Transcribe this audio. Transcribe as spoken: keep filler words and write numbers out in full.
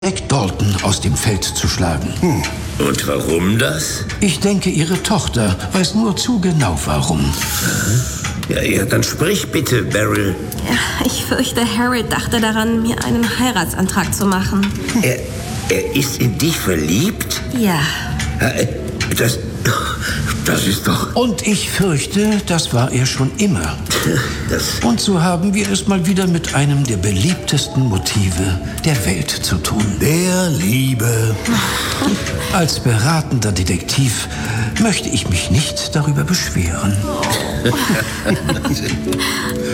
Jack Dalton aus dem Feld zu schlagen. Hm. Und warum das? Ich denke, Ihre Tochter weiß nur zu genau, warum. Ja, ja, dann sprich bitte, Beryl. Ja, ich fürchte, Harold dachte daran, mir einen Heiratsantrag zu machen. Er, er ist in dich verliebt? Ja. Das, das ist doch... Und ich fürchte, das war er schon immer. Das... Und so haben wir es mal wieder mit einem der beliebtesten Motive der Welt zu tun. Der Liebe. Als beratender Detektiv möchte ich mich nicht darüber beschweren.